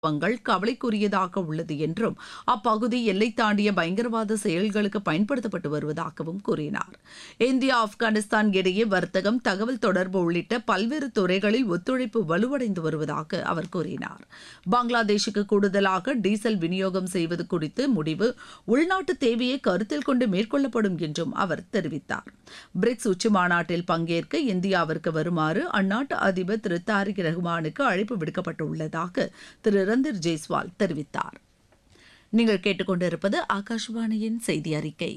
சம்பவங்கள் கவலைக்குரியதாக உள்ளது என்றும் அப்பகுதி எல்லை தாண்டிய பயங்கரவாத செயல்களுக்கு பயன்படுத்தப்பட்டு வருவதாகவும் கூறினார். இந்தியா ஆப்கானிஸ்தான் இடையே வர்த்தகம், தகவல் தொடர்பு உள்ளிட்ட பல்வேறு துறைகளில் ஒத்துழைப்பு வலுவடைந்து வருவதாக அவர் கூறினார். பங்களாதேஷுக்கு கூடுதலாக டீசல் விநியோகம் செய்வது குறித்து முடிவு உள்நாட்டு தேவையை கருத்தில் கொண்டு மேற்கொள்ளப்படும் என்றும் அவர் தெரிவித்தார். பிரிக்ஸ் உச்சி மாநாட்டில் பங்கேற்க இந்தியாவிற்கு வருமாறு அந்நாட்டு அதிபர் திரு தாரிக் ரஹ்மானுக்கு அழைப்பு விடுக்கப்பட்டுள்ளதாக திரு ரந்தீர் ஜெய்ஸ்வால் தெரிவித்தார். நீங்கள் கேட்டுக்கொண்டிருப்பது ஆகாஷவாணியின் செய்தி அறிக்கை.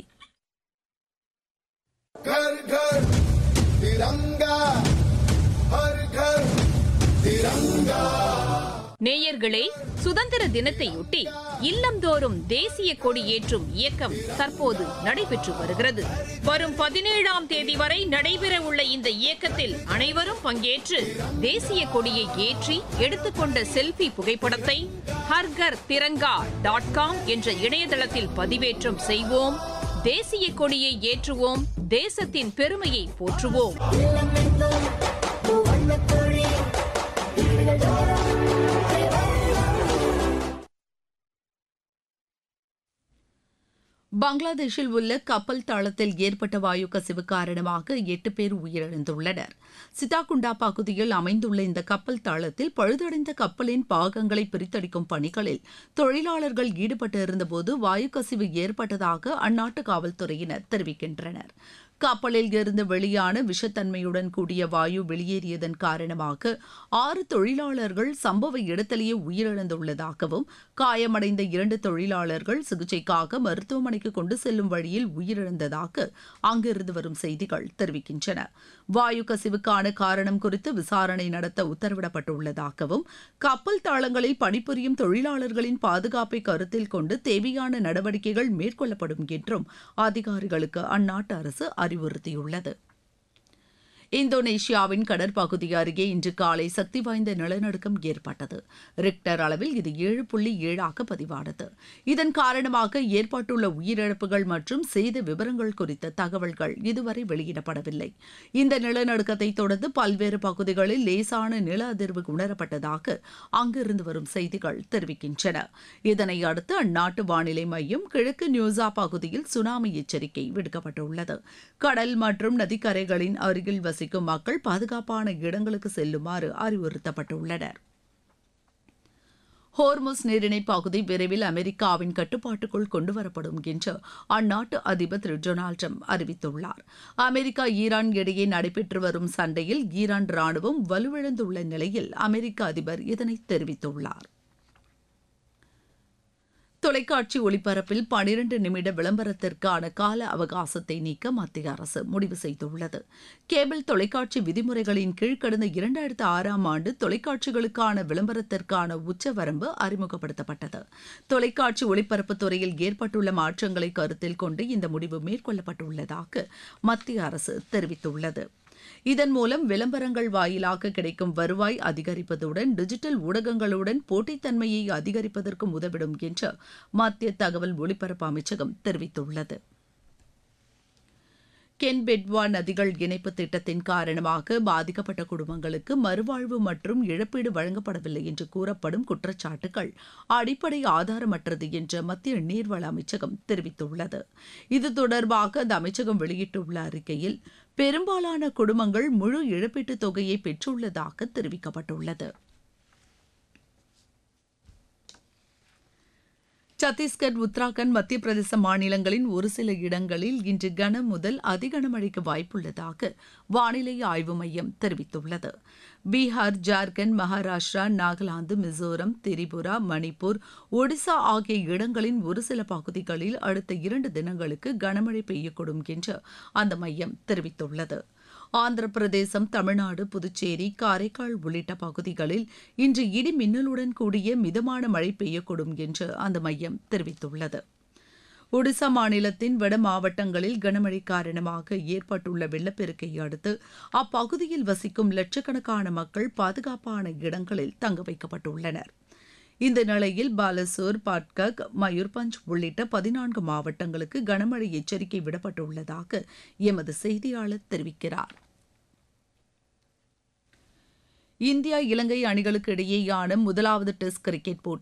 घर घर तिरंगा, हर घर तिरंगा. நேயர்களே, சுதந்திர தினத்தையொட்டி இல்லந்தோறும் தேசிய கொடி ஏற்றும் இயக்கம் தற்போது நடைபெற்று வருகிறது. வரும் 17ஆம் தேதி வரை நடைபெறவுள்ள இந்த இயக்கத்தில் அனைவரும் பங்கேற்று தேசிய கொடியை ஏற்றி எடுத்துக்கொண்ட செல்ஃபி புகைப்படத்தை ஹர்கர் திரங்கா.com என்ற இணையதளத்தில் பதிவேற்றம் செய்வோம். தேசிய கொடியை ஏற்றுவோம், தேசத்தின் பெருமையை போற்றுவோம். பங்களாதேஷில் உள்ள கப்பல் தளத்தில் ஏற்பட்ட வாயு கசிவு காரணமாக 8 பேர் உயிரிழந்துள்ளனர். சிதாகுண்டா பகுதியில் அமைந்துள்ள இந்த கப்பல் தளத்தில் பழுதடைந்த கப்பலின் பாகங்களை பிரித்தடிக்கும் பணிகளில் தொழிலாளர்கள் ஈடுபட்டு இருந்தபோது வாயு கசிவு ஏற்பட்டதாக அந்நாட்டு காவல்துறையினர் தெரிவிக்கின்றனர். கப்பலில் இருந்து வெளியான விஷத்தன்மையுடன் கூடிய வாயு வெளியேறியதன் காரணமாக 6 தொழிலாளர்கள் சம்பவ இடத்திலேயே உயிரிழந்துள்ளதாகவும், காயமடைந்த 2 தொழிலாளர்கள் சிகிச்சைக்காக மருத்துவமனைக்கு கொண்டு செல்லும் வழியில் உயிரிழந்ததாக அங்கிருந்து வரும் செய்திகள் தெரிவிக்கின்றன. வாயு கசிவுக்கான காரணம் குறித்து விசாரணை நடத்த உத்தரவிடப்பட்டுள்ளதாகவும், கப்பல் தளங்களில் பணிபுரியும் தொழிலாளர்களின் பாதுகாப்பை கருத்தில் கொண்டு தேவையான நடவடிக்கைகள் மேற்கொள்ளப்படும் என்றும் அதிகாரிகளுக்கு அந்நாட்டு அரசு அறிவுறுத்தியுள்ளது. இந்தோனேஷியாவின் கடற்பகுதி அருகே இன்று காலை சக்தி வாய்ந்த நிலநடுக்கம் ஏற்பட்டது. ரிக்டர் அளவில் இது 7.7 பதிவானது. இதன் காரணமாக ஏற்பட்டுள்ள உயிரிழப்புகள் மற்றும் சேத விவரங்கள் குறித்த தகவல்கள் இதுவரை வெளியிடப்படவில்லை. இந்த நிலநடுக்கத்தை தொடர்ந்து பல்வேறு பகுதிகளில் லேசான நில அதிர்வு உணரப்பட்டதாக அங்கிருந்து வரும் செய்திகள் தெரிவிக்கின்றன. இதனை அடுத்து அந்நாட்டு வானிலை மையம் கிழக்கு நியூசா பகுதியில் சுனாமி எச்சரிக்கை விடுக்கப்பட்டுள்ளது. கடல் மற்றும் நதிக்கரைகளின் அருகில் வசிக்கும் மக்கள் பாதுகாப்பான இடங்களுக்கு செல்லுமாறு அறிவுறுத்தப்பட்டுள்ளனர். ஹோர்முஸ் நீரிணை பகுதி விரைவில் அமெரிக்காவின் கட்டுப்பாட்டுக்குள் கொண்டுவரப்படும் என்று அந்நாட்டு அதிபர் திரு டொனால்டு டிரம்ப் அறிவித்துள்ளார். அமெரிக்கா ஈரான் இடையே நடைபெற்று வரும் சண்டையில் ஈரான் ராணுவம் வலுவிழந்துள்ள நிலையில் அமெரிக்க அதிபர் இதனை தெரிவித்துள்ளார். தொலைக்காட்சி ஒளிபரப்பில் 12 நிமிட விளம்பரத்திற்கான கால அவகாசத்தை நீக்க மத்திய அரசு முடிவு செய்துள்ளது. கேபிள் தொலைக்காட்சி விதிமுறைகளின் கீழ் கடந்த 2006ஆம் ஆண்டு தொலைக்காட்சிகளுக்கான விளம்பரத்திற்கான உச்சவரம்பு அறிமுகப்படுத்தப்பட்டது. தொலைக்காட்சி ஒளிபரப்புத் துறையில் ஏற்பட்டுள்ள மாற்றங்களை கருத்தில் கொண்டு இந்த முடிவு மேற்கொள்ளப்பட்டுள்ளதாக மத்திய அரசு தெரிவித்துள்ளது. இதன் மூலம் விளம்பரங்கள் வாயிலாக கிடைக்கும் வருவாய் அதிகரிப்பதுடன் டிஜிட்டல் ஊடகங்களுடன் போட்டித்தன்மையை அதிகரிப்பதற்கும் உதவிடும் என்று மத்திய தகவல் ஒலிபரப்பு அமைச்சகம் தெரிவித்துள்ளது. கென் பெட்வா நதிகள் இணைப்பு திட்டத்தின் காரணமாக பாதிக்கப்பட்ட குடும்பங்களுக்கு மறுவாழ்வு மற்றும் இழப்பீடு வழங்கப்படவில்லை என்று கூறப்படும் குற்றச்சாட்டுகள் அடிப்படை ஆதாரமற்றது என்று மத்திய நீர்வள அமைச்சகம் தெரிவித்துள்ளது. இது தொடர்பாக அந்த அமைச்சகம் வெளியிட்டுள்ள அறிக்கையில் பெரும்பாலான குடும்பங்கள் முழு இழப்பீட்டுத் தொகையை பெற்றுள்ளதாக தெரிவிக்கப்பட்டுள்ளது. சத்தீஸ்கர், உத்தராகண்ட், மத்திய பிரதேச மாநிலங்களின் ஒரு சில இடங்களில் இன்று கன முதல் அதிகனமழைக்கு வாய்ப்புள்ளதாக வானிலை ஆய்வு மையம் தெரிவித்துள்ளது. பீகார், ஜார்க்கண்ட், மகாராஷ்டிரா, நாகாலாந்து, மிசோரம், திரிபுரா, மணிப்பூர், ஒடிசா ஆகிய இடங்களின் ஒரு சில பகுதிகளில் அடுத்த 2 தினங்களுக்கு கனமழை பெய்யக்கூடும் என்று அந்த மையம் தெரிவித்துள்ளது. ஆந்திர பிரதேசம், தமிழ்நாடு, புதுச்சேரி, காரைக்கால் உள்ளிட்ட பகுதிகளில் இன்று இடி மின்னலுடன் கூடிய மிதமான மழை பெய்யக்கூடும் என்று அந்த மையம் தெரிவித்துள்ளது. ஒடிசா மாநிலத்தின் வட மாவட்டங்களில் கனமழை காரணமாக ஏற்பட்டுள்ள வெள்ளப்பெருக்கை அடுத்து அப்பகுதியில் வசிக்கும் லட்சக்கணக்கான மக்கள் பாதுகாப்பான இடங்களில் தங்க வைக்கப்பட்டுள்ளனர். இந்த நிலையில் பாலசோர், பாட்கக், மயூர்பஞ்ச் உள்ளிட்ட 14 மாவட்டங்களுக்கு கனமழை எச்சரிக்கை விடப்பட்டுள்ளதாக எமது செய்தியாளர் தெரிவிக்கிறார். இந்தியா இலங்கை அணிகளுக்கு இடையேயான முதலாவது டெஸ்ட் கிரிக்கெட் போட்டி